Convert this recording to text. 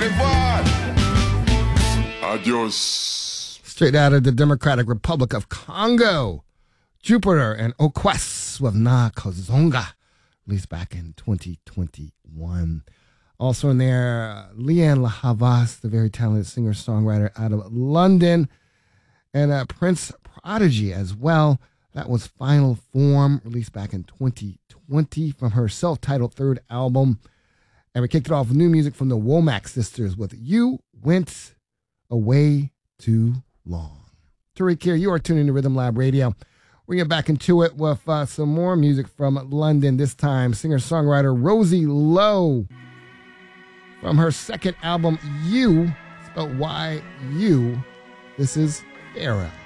Adios. Straight out of the Democratic Republic of Congo, Jupiter and Okwes with Na Kozonga, released back in 2021. Also in there, Leanne LaHavas, the very talented singer-songwriter out of London, and Prince Prodigy as well. That was Final Form, released back in 2020 from her self-titled third album. And we kicked it off with new music from the Womack sisters with You Went Away Too Long. Tariq here. You are tuning to Rhythm Lab Radio. We get back into it with some more music from London. This time, singer-songwriter Rosie Lowe from her second album, You, spelled Y-U. This is Farah.